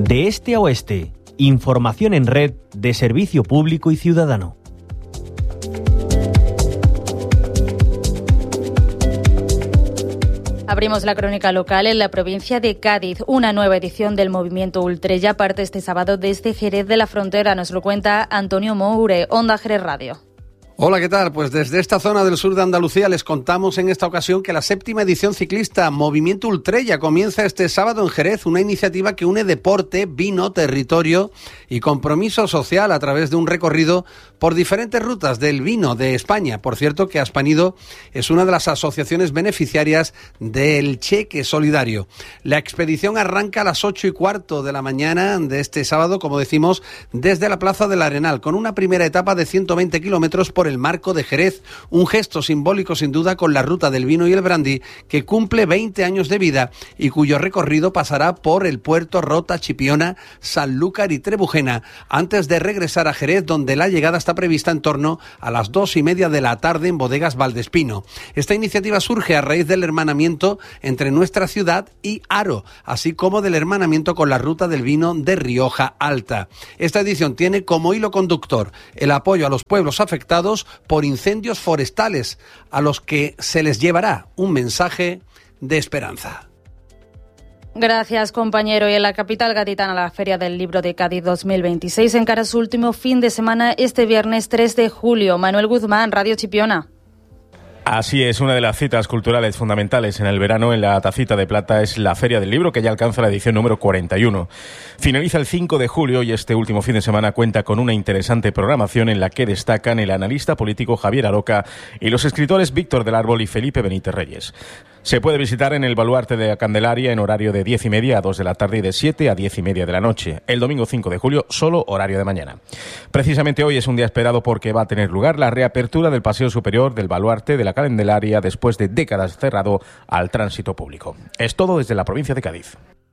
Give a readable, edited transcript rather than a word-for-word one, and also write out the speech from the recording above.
De este a oeste, información en red de servicio público y ciudadano. Abrimos la crónica local en la provincia de Cádiz. Una nueva edición del movimiento Ultrella parte este sábado desde Jerez de la Frontera. Nos lo cuenta Antonio Moure, Onda Jerez Radio. Hola, ¿qué tal? Pues desde esta zona del sur de Andalucía les contamos en esta ocasión que la 7ª edición ciclista Movimiento Ultrella comienza este sábado en Jerez, una iniciativa que une deporte, vino, territorio y compromiso social a través de un recorrido por diferentes rutas del vino de España. Por cierto, que Aspanido es una de las asociaciones beneficiarias del Cheque Solidario. La expedición arranca a las 8:15 de la mañana de este sábado, como decimos, desde la Plaza del Arenal, con una primera etapa de 120 kilómetros por el Marco de Jerez, un gesto simbólico sin duda con la ruta del vino y el brandy que cumple 20 años de vida y cuyo recorrido pasará por el Puerto, Rota, Chipiona, Sanlúcar y Trebujena antes de regresar a Jerez, donde la llegada está prevista en torno a las 2:30 de la tarde en Bodegas Valdespino. Esta iniciativa surge a raíz del hermanamiento entre nuestra ciudad y Haro, así como del hermanamiento con la ruta del vino de Rioja Alta. Esta edición tiene como hilo conductor el apoyo a los pueblos afectados por incendios forestales, a los que se les llevará un mensaje de esperanza. Gracias, compañero. Y en la capital gaditana, la Feria del Libro de Cádiz 2026 encara su último fin de semana este viernes 3 de julio. Manuel Guzmán, Radio Chipiona. Así es, una de las citas culturales fundamentales en el verano en la Tacita de Plata es la Feria del Libro, que ya alcanza la edición número 41. Finaliza el 5 de julio y este último fin de semana cuenta con una interesante programación en la que destacan el analista político Javier Aroca y los escritores Víctor del Árbol y Felipe Benítez Reyes. Se puede visitar en el Baluarte de la Candelaria en horario de 10:30 a 2 de la tarde y de 7 a 10:30 de la noche. El domingo 5 de julio, solo horario de mañana. Precisamente hoy es un día esperado porque va a tener lugar la reapertura del Paseo Superior del Baluarte de la Candelaria después de décadas cerrado al tránsito público. Es todo desde la provincia de Cádiz.